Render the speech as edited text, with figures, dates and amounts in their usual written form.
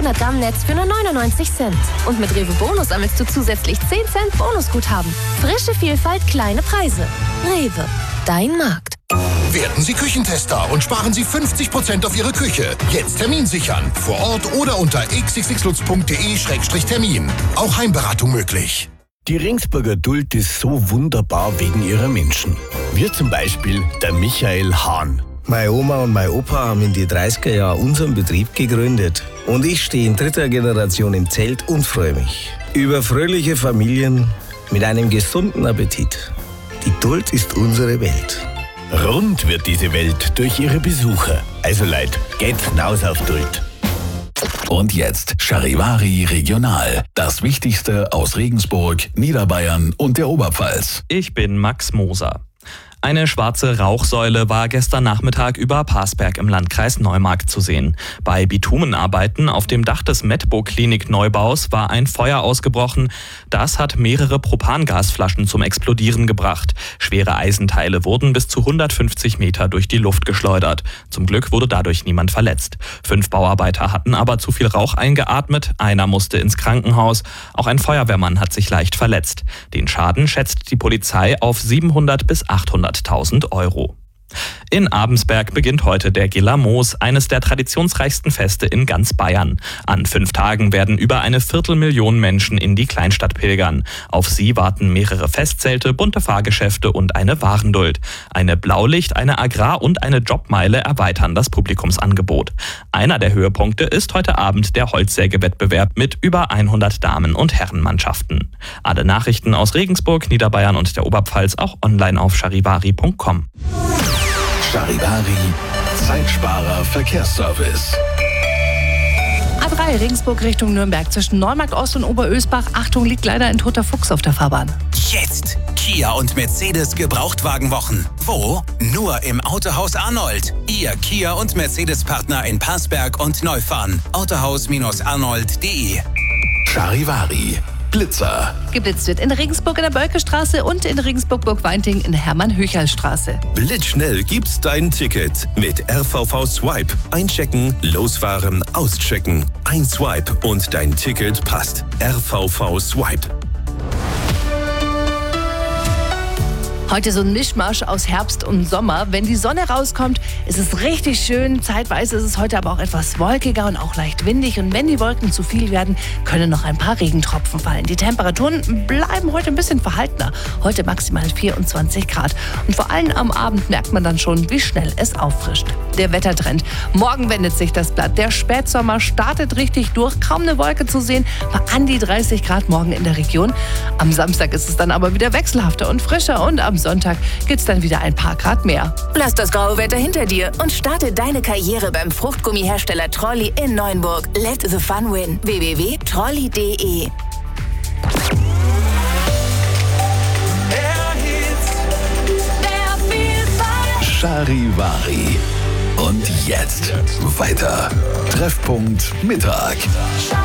500 Gramm Netz für nur 99 Cent. Und mit Rewe Bonus sammelst du zusätzlich 10 Cent Bonusguthaben. Frische Vielfalt, kleine Preise. Rewe, dein Markt. Werden Sie Küchentester und sparen Sie 50% auf Ihre Küche. Jetzt Termin sichern. Vor Ort oder unter xxxlutz.de/termin. Auch Heimberatung möglich. Die Regensburger Duld ist so wunderbar wegen ihrer Menschen. Wie zum Beispiel der Michael Hahn. Meine Oma und mein Opa haben in die 30er Jahren unseren Betrieb gegründet. Und ich stehe in 3. Generation im Zelt und freue mich über fröhliche Familien mit einem gesunden Appetit. Die Duld ist unsere Welt. Rund wird diese Welt durch ihre Besucher. Also Leute, geht's hinaus auf Duld. Und jetzt Charivari Regional. Das Wichtigste aus Regensburg, Niederbayern und der Oberpfalz. Ich bin Max Moser. Eine schwarze Rauchsäule war gestern Nachmittag über Parsberg im Landkreis Neumarkt zu sehen. Bei Bitumenarbeiten auf dem Dach des Medbo-Klinik-Neubaus war ein Feuer ausgebrochen. Das hat mehrere Propangasflaschen zum Explodieren gebracht. Schwere Eisenteile wurden bis zu 150 Meter durch die Luft geschleudert. Zum Glück wurde dadurch niemand verletzt. 5 Bauarbeiter hatten aber zu viel Rauch eingeatmet. Einer musste ins Krankenhaus. Auch ein Feuerwehrmann hat sich leicht verletzt. Den Schaden schätzt die Polizei auf 700 bis 800.000 Euro. In Abensberg beginnt heute der Gillermoos, eines der traditionsreichsten Feste in ganz Bayern. An 5 Tagen werden über 250.000 Menschen in die Kleinstadt pilgern. Auf sie warten mehrere Festzelte, bunte Fahrgeschäfte und eine Warenduld. Eine Blaulicht-, eine Agrar- und eine Jobmeile erweitern das Publikumsangebot. Einer der Höhepunkte ist heute Abend der Holzsägewettbewerb mit über 100 Damen- und Herrenmannschaften. Alle Nachrichten aus Regensburg, Niederbayern und der Oberpfalz auch online auf charivari.com. Charivari, Zeitsparer Verkehrsservice. A3 Regensburg Richtung Nürnberg zwischen Neumarkt Ost und Oberösbach. Achtung, liegt leider ein toter Fuchs auf der Fahrbahn. Jetzt Kia und Mercedes Gebrauchtwagenwochen. Wo? Nur im Autohaus Arnold. Ihr Kia und Mercedes Partner in Parsberg und Neufahren. Autohaus-arnold.de. Charivari, Blitzer. Geblitzt wird in Regensburg in der Bölkestraße und in Regensburg-Burgweinting in der Hermann-Höcherl-Straße. Blitzschnell gibt's dein Ticket mit RVV Swipe. Einchecken, losfahren, auschecken. Ein Swipe und dein Ticket passt. RVV Swipe. Heute so ein Mischmasch aus Herbst und Sommer. Wenn die Sonne rauskommt, ist es richtig schön. Zeitweise ist es heute aber auch etwas wolkiger und auch leicht windig. Und wenn die Wolken zu viel werden, können noch ein paar Regentropfen fallen. Die Temperaturen bleiben heute ein bisschen verhaltener. Heute maximal 24 Grad. Und vor allem am Abend merkt man dann schon, wie schnell es auffrischt. Der Wettertrend. Morgen wendet sich das Blatt. Der Spätsommer startet richtig durch. Kaum eine Wolke zu sehen. Bei an die 30 Grad morgen in der Region. Am Samstag ist es dann aber wieder wechselhafter und frischer. Und am Sonntag gibt's dann wieder ein paar Grad mehr. Lass das graue Wetter hinter dir und starte deine Karriere beim Fruchtgummihersteller Trolli in Neuenburg. Let the fun win. www.trolli.de. Charivari. Und jetzt weiter. Treffpunkt Mittag.